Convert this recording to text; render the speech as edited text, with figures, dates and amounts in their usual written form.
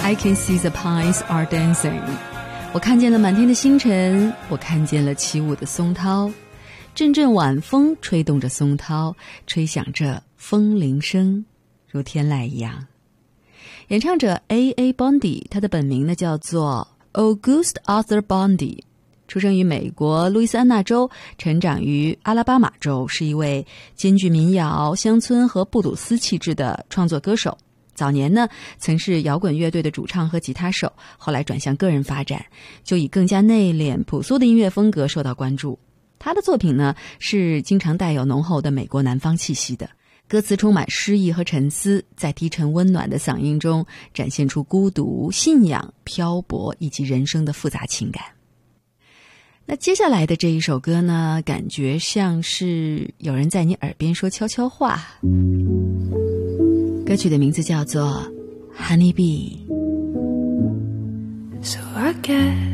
I can see the pines are dancing. 我看见了满天的星辰，我看见了起舞的松涛，阵阵晚风吹动着松涛，吹响着风铃声，如天籁一样。演唱者 A.A. Bondi， 他的本名呢叫做 August Arthur Bondi， 出生于美国路易斯安那州，成长于阿拉巴马州，是一位兼具民谣、乡村和布鲁斯气质的创作歌手。早年呢，曾是摇滚乐队的主唱和吉他手，后来转向个人发展，就以更加内敛、朴素的音乐风格受到关注。他的作品呢，是经常带有浓厚的美国南方气息的，歌词充满诗意和沉思，在低沉温暖的嗓音中展现出孤独、信仰、漂泊以及人生的复杂情感。那接下来的这一首歌呢，感觉像是有人在你耳边说悄悄话。歌曲的名字叫做 Honey Bee。 So I get